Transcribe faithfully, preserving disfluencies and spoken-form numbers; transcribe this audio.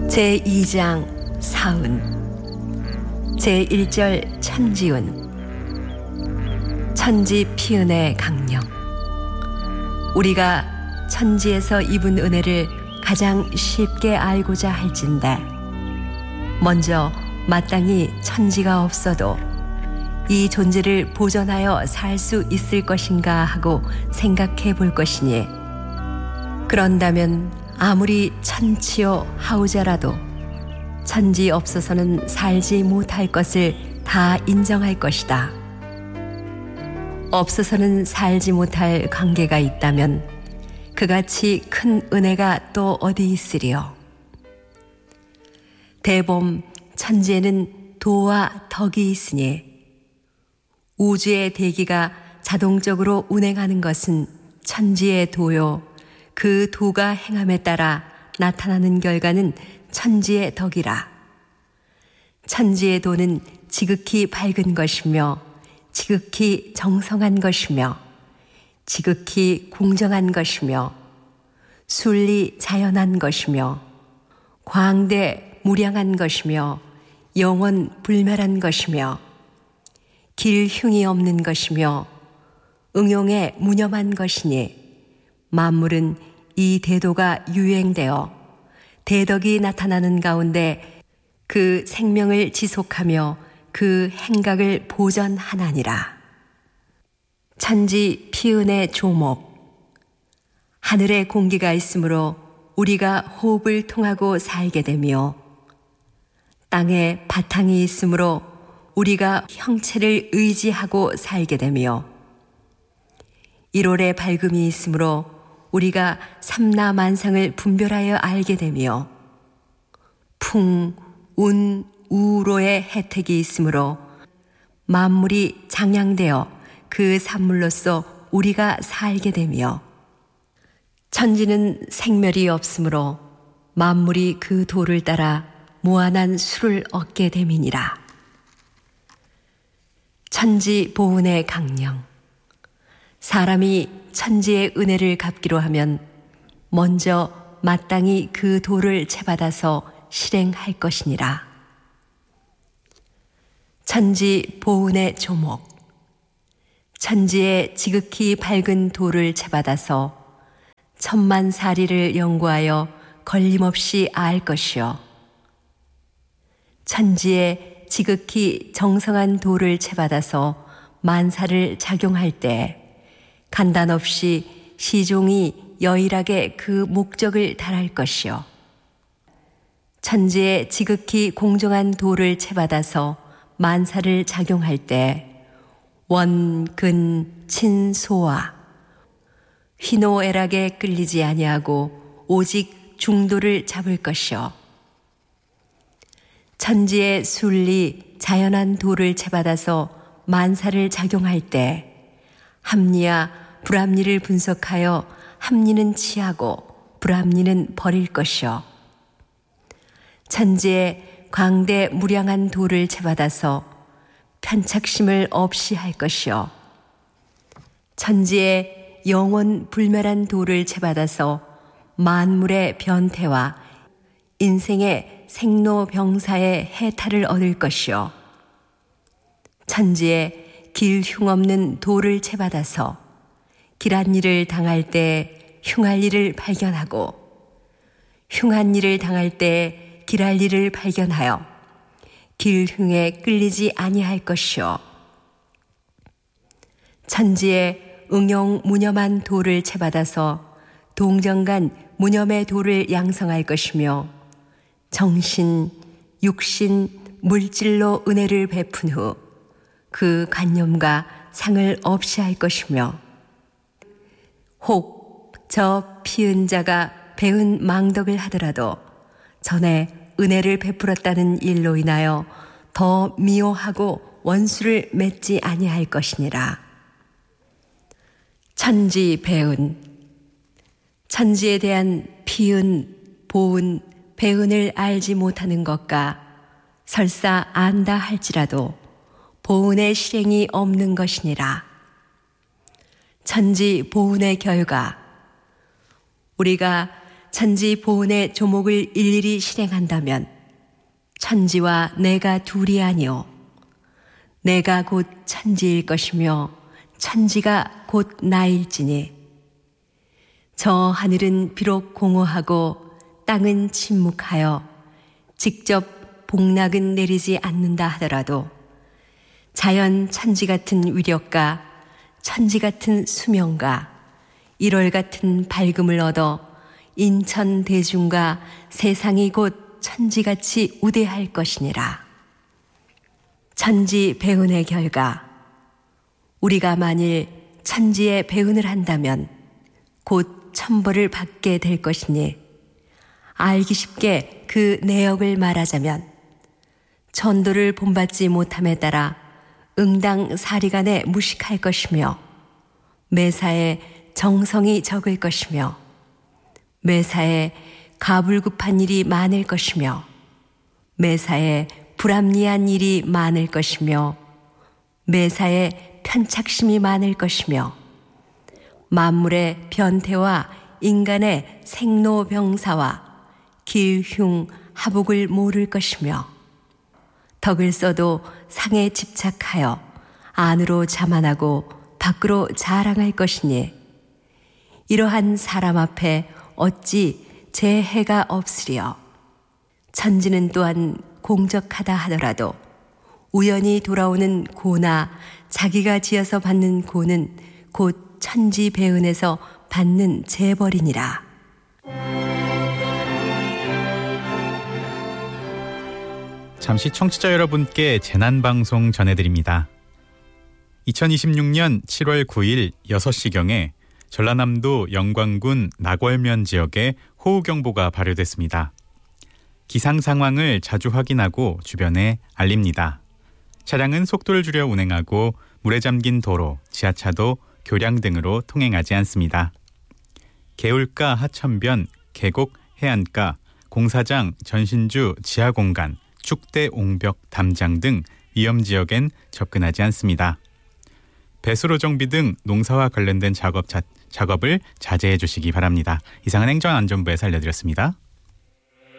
제이 장 사은 제일 절 천지운 천지 피은의 강령. 우리가 천지에서 입은 은혜를 가장 쉽게 알고자 할진대 먼저 마땅히 천지가 없어도 이 존재를 보존하여 살 수 있을 것인가 하고 생각해 볼 것이니, 그런다면 아무리 천치요 하우자라도 천지 없어서는 살지 못할 것을 다 인정할 것이다. 없어서는 살지 못할 관계가 있다면 그같이 큰 은혜가 또 어디 있으리요. 대범 천지에는 도와 덕이 있으니 우주의 대기가 자동적으로 운행하는 것은 천지의 도요, 그 도가 행함에 따라 나타나는 결과는 천지의 덕이라. 천지의 도는 지극히 밝은 것이며 지극히 정성한 것이며 지극히 공정한 것이며 순리 자연한 것이며 광대 무량한 것이며 영원 불멸한 것이며 길흉이 없는 것이며 응용에 무념한 것이니, 만물은 이 대도가 유행되어 대덕이 나타나는 가운데 그 생명을 지속하며 그 행각을 보전하나니라. 천지 피은의 조목. 하늘에 공기가 있으므로 우리가 호흡을 통하고 살게 되며, 땅에 바탕이 있으므로 우리가 형체를 의지하고 살게 되며, 일월에 밝음이 있으므로 우리가 삼라만상을 분별하여 알게 되며, 풍, 운, 우로의 혜택이 있으므로 만물이 장양되어 그 산물로서 우리가 살게 되며, 천지는 생멸이 없으므로 만물이 그 도를 따라 무한한 수를 얻게 됨이니라. 천지 보은의 강령. 사람이 천지의 은혜를 갚기로 하면 먼저 마땅히 그 도를 채받아서 실행할 것이니라. 천지 보은의 조목. 천지의 지극히 밝은 도를 채받아서 천만사리를 연구하여 걸림없이 알 것이요, 천지의 지극히 정성한 도를 채받아서 만사를 작용할 때 간단없이 시종이 여일하게 그 목적을 달할 것이요, 천지의 지극히 공정한 도를 채받아서 만사를 작용할 때 원, 근, 친, 소와 휘노애락에 끌리지 아니하고 오직 중도를 잡을 것이요, 천지의 순리 자연한 도를 채받아서 만사를 작용할 때 합리와 불합리를 분석하여 합리는 취하고 불합리는 버릴 것이요, 천지의 광대 무량한 도를 채받아서 편착심을 없이 할 것이요, 천지의 영원 불멸한 도를 채받아서 만물의 변태와 인생의 생로병사의 해탈을 얻을 것이요, 천지의 길 흉없는 도를 채받아서 길한 일을 당할 때 흉할 일을 발견하고 흉한 일을 당할 때 길할 일을 발견하여 길 흉에 끌리지 아니할 것이요, 천지의 응용 무념한 도를 채받아서 동정간 무념의 도를 양성할 것이며, 정신, 육신, 물질로 은혜를 베푼 후 그 관념과 상을 없이 할 것이며, 혹 저 피은 자가 배은 망덕을 하더라도 전에 은혜를 베풀었다는 일로 인하여 더 미워하고 원수를 맺지 아니할 것이니라. 천지 배은. 천지에 대한 피은, 보은, 배은을 알지 못하는 것과 설사 안다 할지라도 보은의 실행이 없는 것이니라. 천지 보은의 결과, 우리가 천지 보훈의 조목을 일일이 실행한다면 천지와 내가 둘이 아니오 내가 곧 천지일 것이며 천지가 곧 나일지니 저 하늘은 비록 공허하고 땅은 침묵하여 직접 복락은 내리지 않는다 하더라도 자연 천지 같은 위력과 천지 같은 수명과 일월 같은 밝음을 얻어 인천 대중과 세상이 곧 천지같이 우대할 것이니라. 천지 배운의 결과 우리가 만일 천지에 배운을 한다면 곧 천벌을 받게 될 것이니 알기 쉽게 그 내역을 말하자면 천도를 본받지 못함에 따라 응당 사리간에 무식할 것이며 매사에 정성이 적을 것이며 매사에 가불급한 일이 많을 것이며 매사에 불합리한 일이 많을 것이며 매사에 편착심이 많을 것이며 만물의 변태와 인간의 생로병사와 길흉 하복을 모를 것이며 덕을 써도 상에 집착하여 안으로 자만하고 밖으로 자랑할 것이니 이러한 사람 앞에 어찌 재해가 없으리요. 천지는 또한 공적하다 하더라도 우연히 돌아오는 고나 자기가 지어서 받는 고는 곧 천지 배은에서 받는 재벌이니라. 잠시 청취자 여러분께 재난방송 전해드립니다. 이천이십육 년 칠월 구일 여섯 시경에 전라남도 영광군 낙월면 지역에 호우경보가 발효됐습니다. 기상 상황을 자주 확인하고 주변에 알립니다. 차량은 속도를 줄여 운행하고 물에 잠긴 도로, 지하차도, 교량 등으로 통행하지 않습니다. 개울가 하천변, 계곡, 해안가, 공사장, 전신주, 지하공간, 축대, 옹벽, 담장 등 위험지역엔 접근하지 않습니다. 배수로 정비 등 농사와 관련된 작업 자, 작업을 자제해 주시기 바랍니다. 이상은 행정안전부에서 알려드렸습니다.